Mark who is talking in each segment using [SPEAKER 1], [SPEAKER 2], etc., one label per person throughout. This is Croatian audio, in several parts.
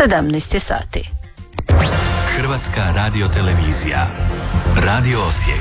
[SPEAKER 1] 17 sati.
[SPEAKER 2] Hrvatska radiotelevizija. Radio Osijek.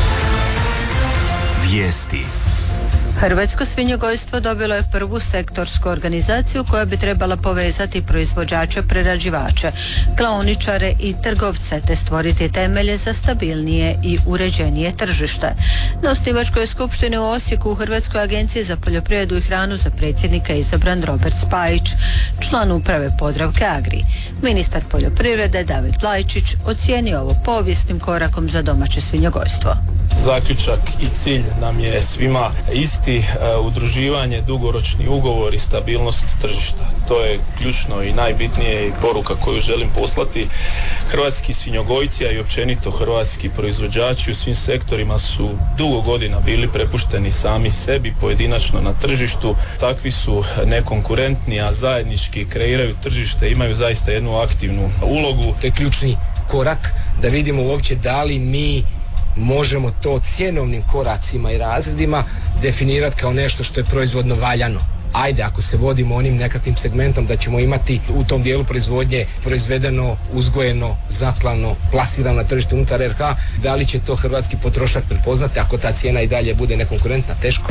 [SPEAKER 2] Vijesti.
[SPEAKER 1] Hrvatsko svinjogojstvo dobilo je prvu sektorsku organizaciju koja bi trebala povezati proizvođače, prerađivače, klaoničare i trgovce te stvoriti temelje za stabilnije i uređenije tržište. Na osnivačkoj skupštini u Osijeku u Hrvatskoj agenciji za poljoprivredu i hranu za predsjednika je izabran Robert Spajić, član uprave Podravke Agri. Ministar poljoprivrede David Lajčić ocijenio ovo povijesnim korakom za domaće svinjogojstvo.
[SPEAKER 3] Zaključak i cilj nam je svima isti, udruživanje, dugoročni ugovor i stabilnost tržišta. To je ključno i najbitnije i poruka koju želim poslati. Hrvatski svinjogojci, a i općenito hrvatski proizvođači u svim sektorima su dugo godina bili prepušteni sami sebi, pojedinačno na tržištu. Takvi su nekonkurentni, a zajednički kreiraju tržište, imaju zaista jednu aktivnu ulogu.
[SPEAKER 4] To je ključni korak da vidimo uopće da li mi možemo to cjenovnim koracima i razredima definirati kao nešto što je proizvodno valjano. Ajde, ako se vodimo onim nekakvim segmentom da ćemo imati u tom dijelu proizvodnje proizvedeno, uzgojeno, zaklano, plasirano na tržište unutar RH, da li će to hrvatski potrošač prepoznati ako ta cijena i dalje bude nekonkurentna? Teško.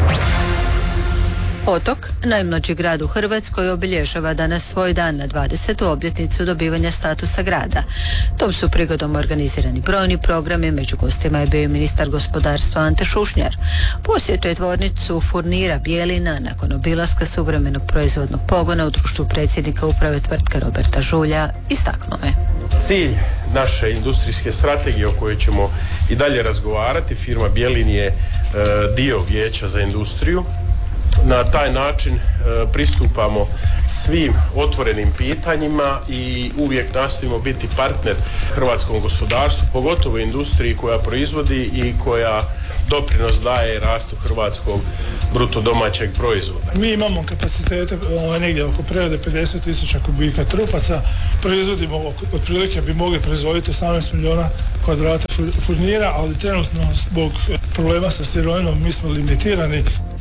[SPEAKER 1] Otok, najmlađi grad u Hrvatskoj, obilježava danas svoj dan na 20. obljetnicu dobivanja statusa grada. Tom su prigodom organizirani brojni programi, među gostima je bio i ministar gospodarstva Ante Šušnjar. Posjetio je tvornicu Furnira Bjelina nakon obilaska suvremenog proizvodnog pogona u društvu predsjednika uprave tvrtke Roberta Žulja, istaknuo je.
[SPEAKER 5] Cilj naše industrijske strategije o kojoj ćemo i dalje razgovarati, firma Bjelin je dio Vijeća za industriju. Na taj način pristupamo svim otvorenim pitanjima i uvijek nastojimo biti partner hrvatskom gospodarstvu, pogotovo industriji koja proizvodi i koja doprinos daje rastu hrvatskog bruto domaćeg proizvoda.
[SPEAKER 6] Mi imamo kapacitete negdje oko prerade 50.000 kubika trupaca, proizvodimo otprilike bi mogli proizvoditi 18 milijuna kvadrata furnira, ali trenutno zbog problema sa sirovinom mi smo limitirani.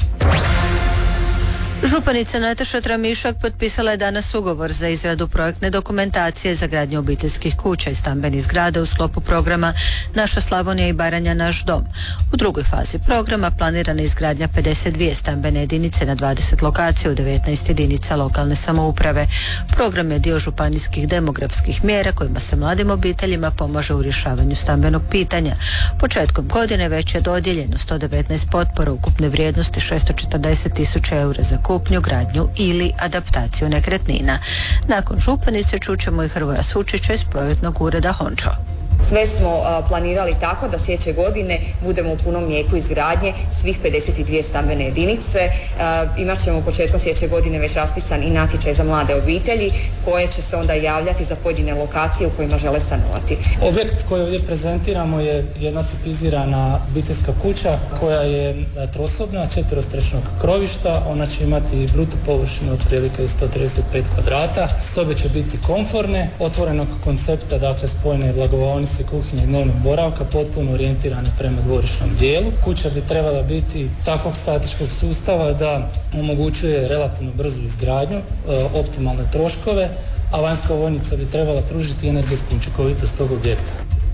[SPEAKER 1] Županica Nataša Tramišak potpisala je danas ugovor za izradu projektne dokumentacije za gradnju obiteljskih kuća i stambenih zgrada u sklopu programa Naša Slavonija i Baranja naš dom. U drugoj fazi programa planirana je izgradnja 52 stambene jedinice na 20 lokacija u 19 jedinica lokalne samouprave. Program je dio županijskih demografskih mjera kojima se mladim obiteljima pomaže u rješavanju stambenog pitanja. Početkom godine već je dodijeljeno 119 potpora ukupne vrijednosti 640.000 eura za kupnju, gradnju ili adaptaciju nekretnina. Nakon županice čućemo i Hrvoja Sučića iz projektnog ureda Hončo.
[SPEAKER 7] Sve smo planirali tako da sljedeće godine budemo u punom jeku izgradnje svih 52 stambene jedinice. Imat ćemo početkom sljedeće godine već raspisan i natječaj za mlade obitelji koje će se onda javljati za pojedine lokacije u kojima žele stanovati.
[SPEAKER 8] Objekt koji ovdje prezentiramo je jedna tipizirana obiteljska kuća koja je trosobna, 4-strešnog krovišta. Ona će imati bruto površinu otprilike 135 kvadrata. Sobe će biti komforne, otvorenog koncepta, dakle spojene blagovaonice, kuhinje i dnevnog boravka, potpuno orijentirane prema dvorišnom dijelu. Kuća bi trebala biti takvog statičkog sustava da omogućuje relativno brzu izgradnju, optimalne troškove, a vanjska ovojnica bi trebala pružiti energetsku učinkovitost tog objekta.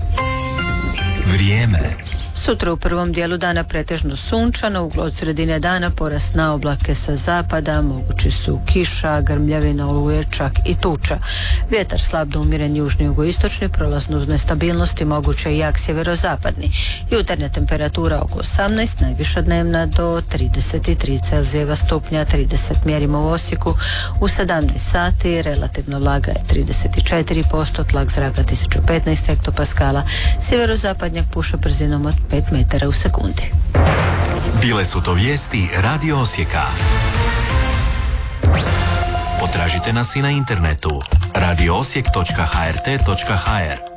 [SPEAKER 2] Vrijeme.
[SPEAKER 1] Sutra u prvom dijelu dana pretežno sunčano, uglo od sredine dana porast na oblake sa zapada, mogući su kiša, grmljavina, oluje, čak i tuča. Vjetar slab do umjeren južni jugoistočni, prolazno uz nestabilnosti, moguće i jak sjeverozapadni. Jutarnja temperatura oko 18, najviša dnevna do 33 Celzijeva stupnja, 30 mjerimo u Osijeku. U 17 sati relativno vlaga je 34%, tlak zraka 1015 hektopaskala, sjeverozapadnjak puše brzinom od 5 metara u sekundi.
[SPEAKER 2] Bile su to vijesti Radio Osijeka. Potražite nas i na internetu radioosijek.hrt.hr.